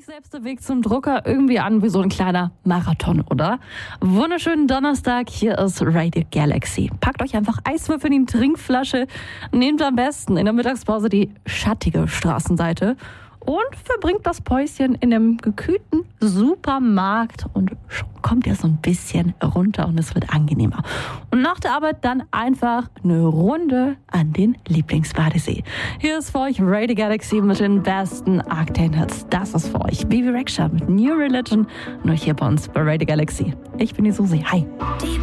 selbst der Weg zum Drucker irgendwie an wie so ein kleiner Marathon, oder? Wunderschönen Donnerstag, hier ist Radio Galaxy. Packt euch einfach Eiswürfel in die Trinkflasche, nehmt am besten in der Mittagspause die schattige Straßenseite und verbringt das Päuschen in einem gekühlten Supermarkt und schon kommt ihr so ein bisschen runter und es wird angenehmer. Und nach der Arbeit dann einfach eine Runde an den Lieblingsbadesee. Hier ist für euch Radio Galaxy mit den besten Arcane-Hits. Das ist für euch Bibi Rexha mit New Religion, nur hier bei uns bei Radio Galaxy. Ich bin die Susi. Hi.